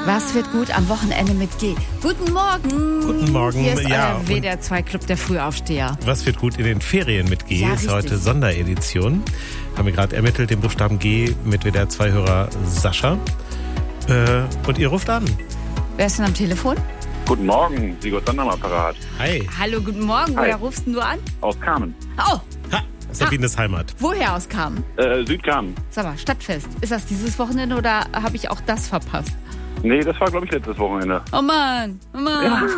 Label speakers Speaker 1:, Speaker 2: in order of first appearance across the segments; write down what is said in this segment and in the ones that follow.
Speaker 1: Was wird gut am Wochenende mit G? Guten Morgen.
Speaker 2: Guten Morgen.
Speaker 1: Hier ist
Speaker 2: Ja,
Speaker 1: euer WDR 2 Club der Frühaufsteher.
Speaker 2: Was wird gut in den Ferien mit G?
Speaker 1: Ja,
Speaker 2: ist
Speaker 1: richtig.
Speaker 2: heute Sonderedition. Haben wir gerade ermittelt, den Buchstaben G mit WDR 2-Hörer Sascha. Und ihr ruft an.
Speaker 1: Wer ist denn am Telefon?
Speaker 3: Guten Morgen, Sigurd Sander am Apparat.
Speaker 2: Hi.
Speaker 1: Hallo, guten Morgen.
Speaker 3: Hi.
Speaker 1: Woher rufst denn du an?
Speaker 3: Aus Kamen.
Speaker 1: Oh,
Speaker 2: Ha, Sabines Heimat.
Speaker 1: woher aus Kamen?
Speaker 3: Südkamen.
Speaker 1: Sag mal, Stadtfest. Ist das dieses Wochenende oder habe ich auch das verpasst?
Speaker 3: Nee, das war, glaube ich, letztes Wochenende.
Speaker 1: Oh Mann, oh Mann.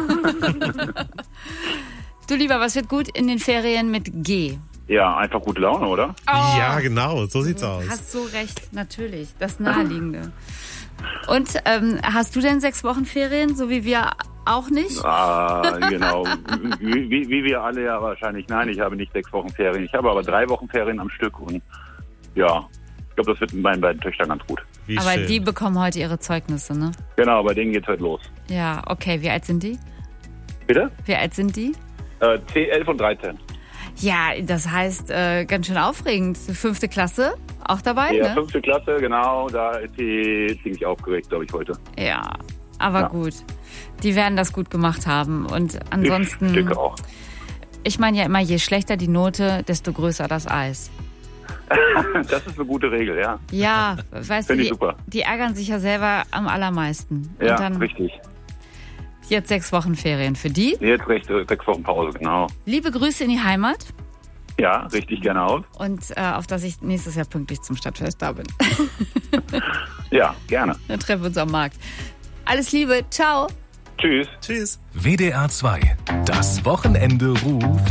Speaker 1: Du Lieber, was wird gut in den Ferien mit G?
Speaker 3: Ja, einfach gute Laune, oder?
Speaker 1: Oh,
Speaker 2: Ja, genau, so sieht's aus.
Speaker 1: hast so recht, natürlich. Das Naheliegende. Und hast du denn 6 Wochen Ferien, so wie wir auch nicht?
Speaker 3: Ah, genau. Wie wir alle ja wahrscheinlich. Nein, ich habe nicht 6 Wochen Ferien. Ich habe aber 3 Wochen Ferien am Stück und ja, ich glaube, das wird mit meinen beiden Töchtern ganz gut.
Speaker 2: Wie
Speaker 1: Aber
Speaker 2: schön.
Speaker 1: die bekommen heute ihre Zeugnisse, ne?
Speaker 3: Genau, bei denen geht's heute los.
Speaker 1: Ja, okay. Wie alt sind die?
Speaker 3: Bitte?
Speaker 1: Wie alt sind die?
Speaker 3: 10, 11 und 13.
Speaker 1: Ja, das heißt, ganz schön aufregend. 5. Klasse, auch dabei,
Speaker 3: Ja,
Speaker 1: ne?
Speaker 3: 5. Klasse, genau. Da ist sie ziemlich aufgeregt, glaube ich, heute.
Speaker 1: Ja, aber
Speaker 3: Ja.
Speaker 1: gut. Die werden das gut gemacht haben. Und ansonsten,
Speaker 3: Ich denke auch.
Speaker 1: ich meine ja immer, je schlechter die Note, desto größer das Eis.
Speaker 3: Das ist eine gute Regel, ja.
Speaker 1: Ja, weißt du,
Speaker 3: Finde ich super.
Speaker 1: die ärgern sich ja selber am allermeisten.
Speaker 3: Ja,
Speaker 1: Und dann
Speaker 3: richtig.
Speaker 1: jetzt 6 Wochen Ferien für die.
Speaker 3: Jetzt recht 6 Wochen Pause, genau.
Speaker 1: Liebe Grüße in die Heimat
Speaker 3: Ja, richtig gerne aus.
Speaker 1: und auf dass ich nächstes Jahr pünktlich zum Stadtfest da bin.
Speaker 3: Ja, gerne.
Speaker 1: Dann treffen wir uns am Markt. Alles Liebe, ciao.
Speaker 3: Tschüss.
Speaker 2: Tschüss.
Speaker 4: WDR 2. Das Wochenende ruft.